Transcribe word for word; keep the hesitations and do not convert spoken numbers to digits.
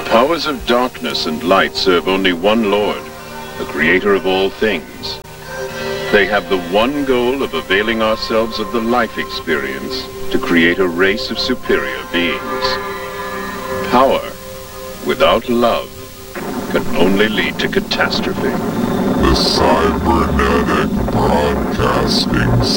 powers of darkness and light serve only one Lord, the creator of all things. They have the one goal of availing ourselves of the life experience to create a race of superior beings. Power without love can only lead to catastrophe. The Cybernetic Broadcasting